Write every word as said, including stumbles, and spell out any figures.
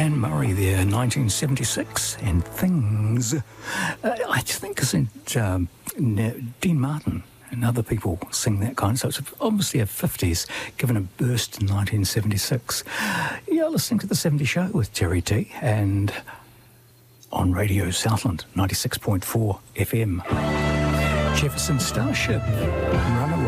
Anne Murray there, nineteen seventy-six, and Things. Uh, I think isn't um, Dean Martin and other people sing that kind, so it's obviously a fifties, given a burst in nineteen seventy-six. You're listening to The seventies Show with Terry T, and on Radio Southland, ninety-six point four F M. Jefferson Starship, Runaway.